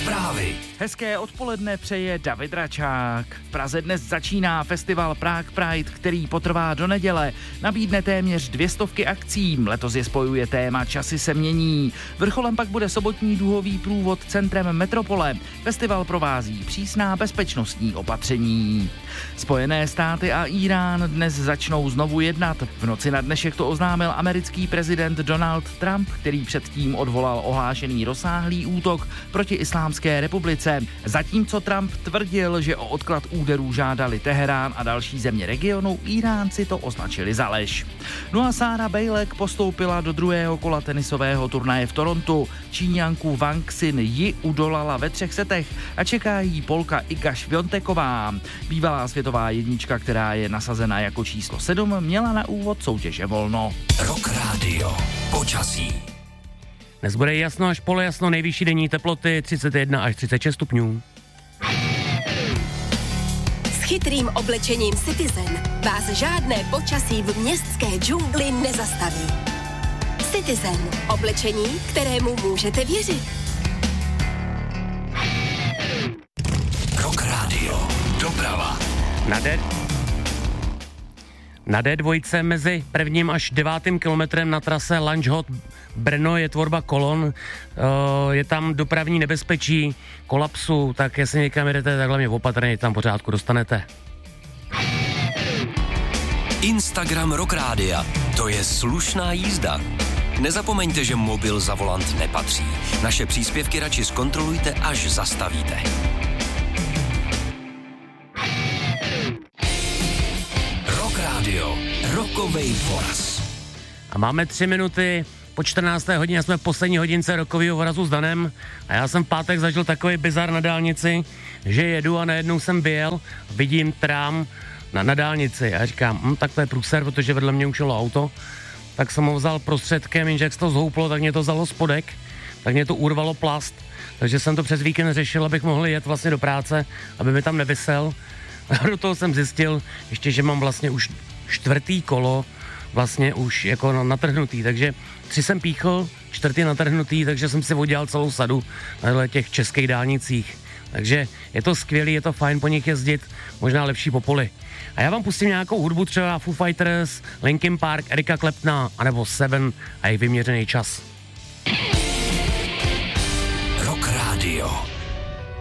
Zprávy. Hezké odpoledne přeje David Račák. V Praze dnes začíná festival Prague Pride, který potrvá do neděle. Nabídne téměř 200 akcí. Letos je spojuje téma Časy se mění. Vrcholem pak bude sobotní duhový průvod centrem metropole. Festival provází přísná bezpečnostní opatření. Spojené státy a Irán dnes začnou znovu jednat. V noci na dnešek to oznámil americký prezident Donald Trump, který předtím odvolal ohlášený rozsáhlý útok proti Islámské republice. Zatímco Trump tvrdil, že o odklad úderů žádali Teherán a další země regionu, Iránci to označili za lež. No a Sarah Bejlek postoupila do druhého kola tenisového turnaje v Torontu. Číňanku Wang Xin ji udolala ve 3 setech a čeká jí Polka Iga Świąteková. Bývalá světová jednička, která je nasazena jako číslo 7, měla na úvod soutěže volno. Rock Radio. Počasí. Dnes bude jasno až polojasno, nejvyšší denní teploty 31 až 36 stupňů. S chytrým oblečením Citizen vás žádné počasí v městské džungli nezastaví. Citizen. Oblečení, kterému můžete věřit. Rock Radio. Doprava. Na D2 mezi 1. až 9. kilometrem na trase Lanžhot Brno je tvorba kolon, je tam dopravní nebezpečí, kolapsu, tak jestli někam jedete, tak hlavně opatrně, tam pořádku dostanete. Instagram Rock Rádia. To je slušná jízda. Nezapomeňte, že mobil za volant nepatří. Naše příspěvky radši zkontrolujte, až zastavíte. Rock Radio. Rockovej voraz. A máme 3 minuty po 14. hodině, jsme v poslední hodince rokového vorazu s Danem a já jsem v pátek zažil takový bizar na dálnici, že jedu a najednou jsem vyjel, vidím trám na dálnici a říkám, tak to je průser, protože vedle mě už šlo auto, tak jsem ho vzal prostředkem, jenže jak se to zhouplo, tak mě to vzalo spodek, tak mě to urvalo plast, takže jsem to přes víkend řešil, abych mohl jet vlastně do práce, aby mi tam nevysel. A do toho jsem zjistil ještě, že mám vlastně už 4. kolo vlastně už jako natrhnutý, takže 3 jsem píchl, 4. natrhnutý, takže jsem si udělal celou sadu na těch českých dálnicích. Takže je to skvělý, je to fajn po nich jezdit, možná lepší po poli. A já vám pustím nějakou hudbu, třeba Foo Fighters, Linkin Park, Erika Claptona, anebo Seven a jejich vyměřený čas. Rock Radio.